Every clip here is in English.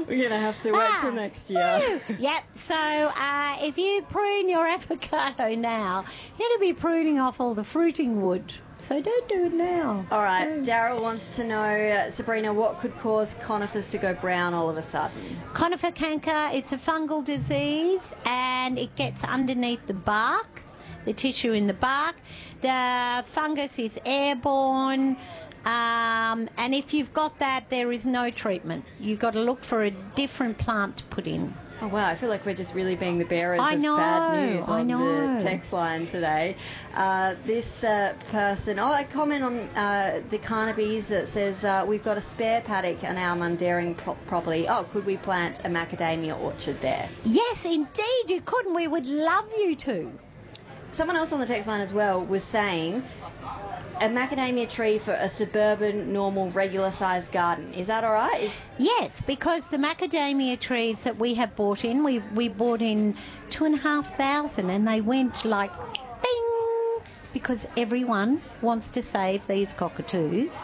We're going to have to wait till next year. Yep, so if you prune your avocado now, you're going to be pruning off all the fruiting wood. So don't do it now. All right, Daryl wants to know, Sabrina, what could cause conifers to go brown all of a sudden? Conifer canker, it's a fungal disease and it gets underneath the bark, the tissue in the bark. The fungus is airborne. And if you've got that, there is no treatment. You've got to look for a different plant to put in. Oh, wow, I feel like we're just really being the bearers of bad news on the text line today. This person, I comment on the Carnaby's that says, we've got a spare paddock on our Mundaring property. Oh, could we plant a macadamia orchard there? Yes, indeed you could, and we would love you to. Someone else on the text line as well was saying, a macadamia tree for a suburban, normal, regular-sized garden. Is that all right? Yes, because the macadamia trees that we have bought in, we bought in 2,500 and they went like bing, because everyone wants to save these cockatoos.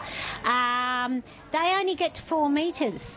They only get to 4 metres.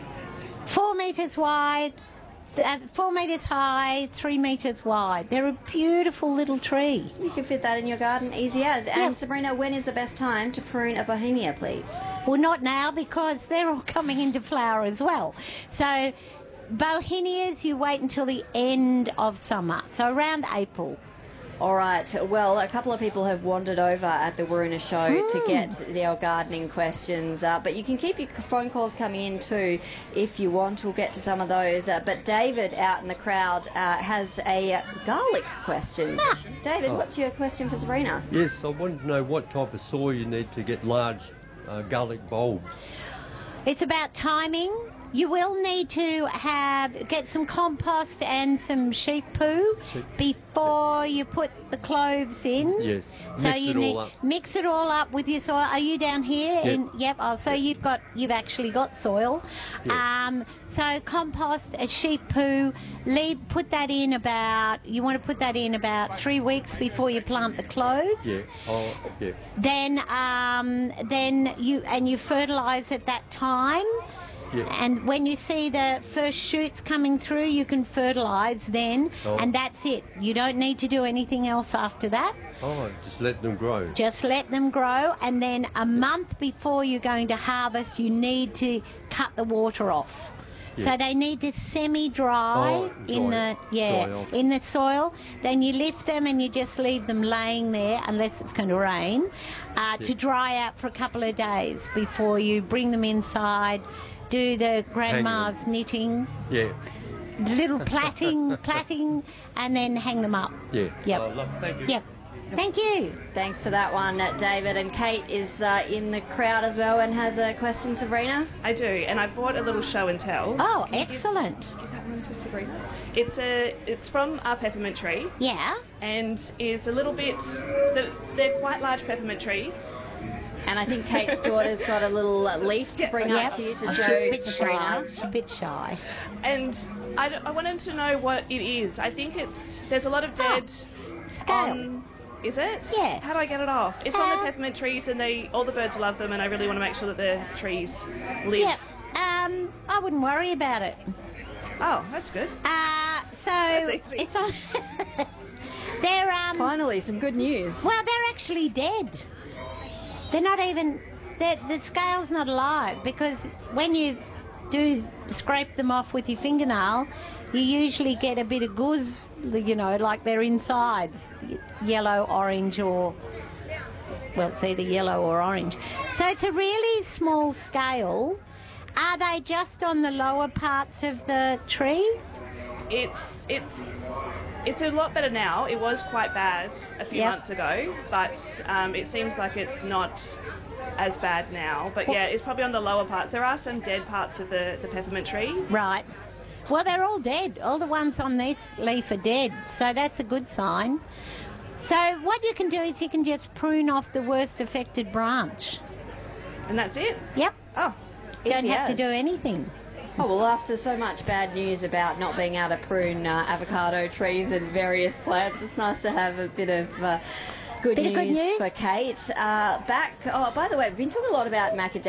4 metres wide, 4 metres high, 3 metres wide. They're a beautiful little tree. You can fit that in your garden easy as. Yep. And Sabrina, when is the best time to prune a bohemia, please? Well, not now because they're all coming into flower as well. So bohemias, you wait until the end of summer, so around April. All right. Well, a couple of people have wandered over at the Waruna Show to get their gardening questions, but you can keep your phone calls coming in too if you want. We'll get to some of those. But David out in the crowd has a garlic question. David, what's your question for Sabrina? Yes, I wanted to know what type of soil you need to get large garlic bulbs. It's about timing. You will need to get some compost and some sheep poo before you put the cloves in. Yes. So mix it all up with your soil. Are you down here? Yep. Yep. Oh, so you've actually got soil. Yep. So compost, a sheep poo. Put that in about. You want to put that in about 3 weeks before you plant the cloves. Yeah. Oh, yeah. Then you fertilise at that time. Yeah. And when you see the first shoots coming through, you can fertilise then, and that's it. You don't need to do anything else after that. Oh, just let them grow. Just let them grow, and then a month before you're going to harvest, you need to cut the water off. Yeah. So they need to semi-dry in the soil. Then you lift them and you just leave them laying there, unless it's going to rain, to dry out for a couple of days before you bring them inside. Do the grandma's knitting. Yeah. Little plaiting, and then hang them up. Yeah. Yep. Thank you. Yep. Thank you. Thanks for that one, David. And Kate is in the crowd as well and has a question, Sabrina. I do, and I bought a little show and tell. Oh, excellent. Give that one to Sabrina. It's from our peppermint tree. Yeah. And is a little bit. They're quite large peppermint trees. And I think Kate's daughter's got a little leaf to bring up to you to show Sabrina. She's a bit shy. And I wanted to know what it is. I think there's a lot of dead scale. Is it? Yeah. How do I get it off? It's on the peppermint trees, and all the birds love them, and I really want to make sure that the trees live. Yep. I wouldn't worry about it. Oh, that's good. So that's easy. it's on. They're finally some good news. Well, they're actually dead. They're not even. The scale's not alive, because when you do scrape them off with your fingernail, you usually get a bit of guzz, like their insides, yellow, orange, or, well, it's either yellow or orange. So it's a really small scale. Are they just on the lower parts of the tree? It's a lot better now. It was quite bad a few months ago, but it seems like it's not as bad now. But yeah, it's probably on the lower parts. There are some dead parts of the peppermint tree. Right. Well, they're all dead. All the ones on this leaf are dead, so that's a good sign. So what you can do is you can just prune off the worst affected branch. And that's it? Yep. Oh, don't have to do anything. Oh, well, after so much bad news about not being able to prune avocado trees and various plants, it's nice to have a bit of good news for Kate. By the way, we've been talking a lot about macadamia.